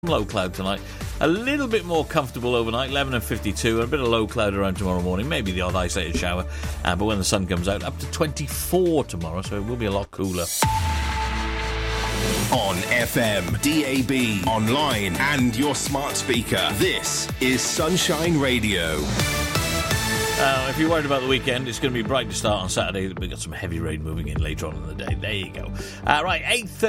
Low cloud tonight. A little bit more comfortable overnight, 11 and 52, and a bit of low cloud around tomorrow morning, maybe the odd isolated shower, but when the sun comes out, up to 24 tomorrow, so it will be a lot cooler. On FM, DAB, online, and your smart speaker, this is Sunshine Radio. If you're worried about the weekend, it's going to be bright to start on Saturday. We've got some heavy rain moving in later on in the day. There you go. Right,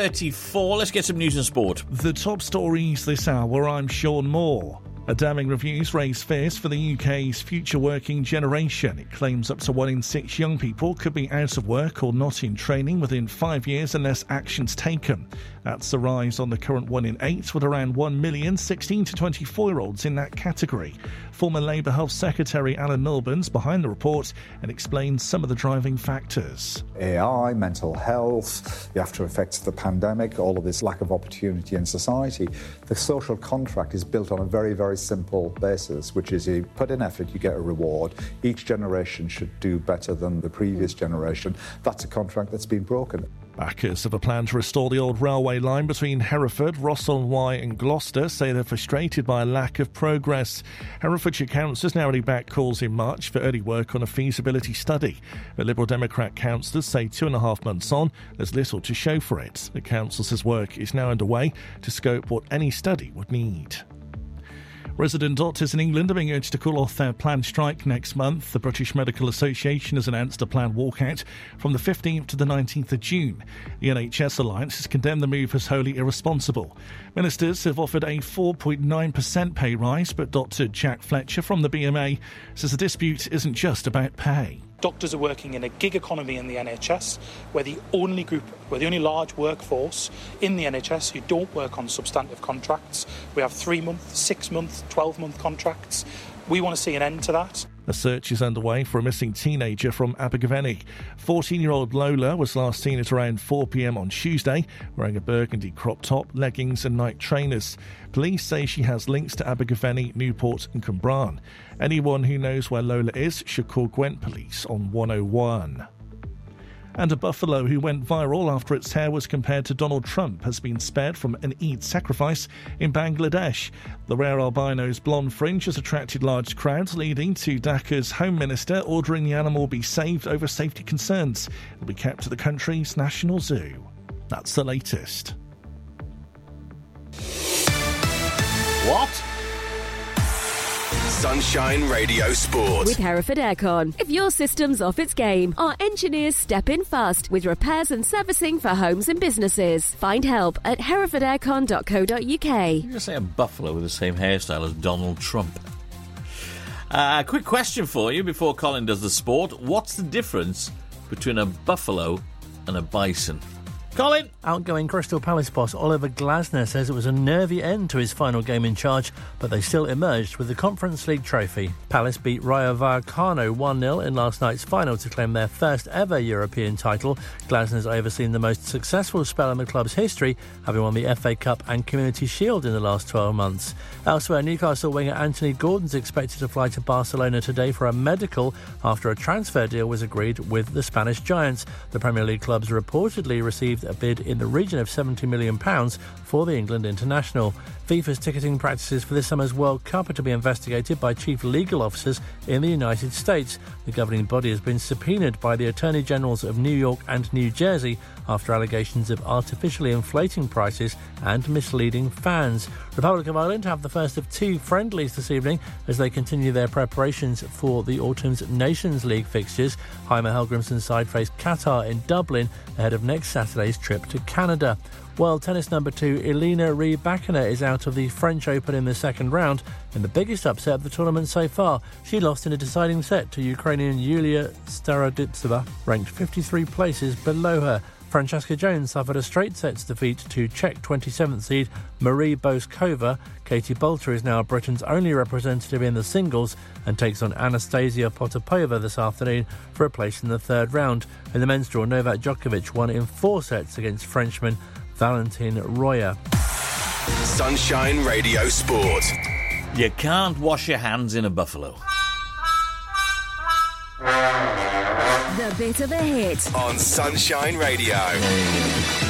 8:34. Let's get some news and sport. The top stories this hour, I'm Sean Moore. A damning reviews raise fears for the UK's future working generation. It claims up to 1 in 6 young people could be out of work or not in training within 5 years unless action's taken. That's a rise on the current 1 in 8, with around 1 million 16 to 24-year-olds in that category. Former Labour Health Secretary Alan Milburn's behind the report and explains some of the driving factors. AI, mental health, the after effects of the pandemic, all of this lack of opportunity in society. The social contract is built on a very, very simple basis, which is you put in effort, you get a reward. Each generation should do better than the previous generation. That's a contract that's been broken. Backers of a plan to restore the old railway line between Hereford, Ross-on-Wye and Gloucester say they're frustrated by a lack of progress. Herefordshire councillors narrowly backed calls in March for early work on a feasibility study. The Liberal Democrat councillors say 2.5 months on, there's little to show for it. The council says work is now underway to scope what any study would need. Resident doctors in England are being urged to call off their planned strike next month. The British Medical Association has announced a planned walkout from the 15th to the 19th of June. The NHS Alliance has condemned the move as wholly irresponsible. Ministers have offered a 4.9% pay rise, but Dr Jack Fletcher from the BMA says the dispute isn't just about pay. Doctors are working in a gig economy in the NHS. We're the only large workforce in the NHS who don't work on substantive contracts. We have 3-month, 6-month, 12-month contracts. We want to see an end to that. A search is underway for a missing teenager from Abergavenny. 14-year-old Lola was last seen at around 4 p.m. on Tuesday, wearing a burgundy crop top, leggings and night trainers. Police say she has links to Abergavenny, Newport and Cwmbran. Anyone who knows where Lola is should call Gwent Police on 101. And a buffalo who went viral after its hair was compared to Donald Trump has been spared from an Eid sacrifice in Bangladesh. The rare albino's blonde fringe has attracted large crowds, leading to Dhaka's Home Minister ordering the animal be saved over safety concerns. It will be kept at the country's national zoo. That's the latest. What? Sunshine Radio Sport. With Hereford Aircon. If your system's off its game, our engineers step in fast with repairs and servicing for homes and businesses. Find help at herefordaircon.co.uk. You just say a buffalo with the same hairstyle as Donald Trump. Quick question for you before Colin does the sport. What's the difference between a buffalo and a bison? Colin? Outgoing Crystal Palace boss Oliver Glasner says it was a nervy end to his final game in charge, but they still emerged with the Conference League trophy. Palace beat Rayo Vallecano 1-0 in last night's final to claim their first ever European title. Glasner's overseen the most successful spell in the club's history, having won the FA Cup and Community Shield in the last 12 months. Elsewhere, Newcastle winger Anthony Gordon's expected to fly to Barcelona today for a medical after a transfer deal was agreed with the Spanish Giants. The Premier League clubs reportedly received a bid in the region of £70 million for the England international. FIFA's ticketing practices for this summer's World Cup are to be investigated by chief legal officers in the United States. The governing body has been subpoenaed by the Attorney Generals of New York and New Jersey after allegations of artificially inflating prices and misleading fans. Republic of Ireland have the first of 2 friendlies this evening as they continue their preparations for the autumn's Nations League fixtures. Jaime Helgrimson's side face Qatar in Dublin ahead of next Saturday's trip to Canada. World tennis number 2 Elena Rybakina is out of the French Open in the second round in the biggest upset of the tournament so far. She lost in a deciding set to Ukrainian Yulia Staroditseva, ranked 53 places below her. Francesca Jones suffered a straight sets defeat to Czech 27th seed Marie Boskova. Katie Boulter is now Britain's only representative in the singles and takes on Anastasia Potapova this afternoon for a place in the third round. In the men's draw, Novak Djokovic won in 4 sets against Frenchman Valentin Royer. Sunshine Radio Sport. You can't wash your hands in a buffalo. The bit of a hit On Sunshine Radio.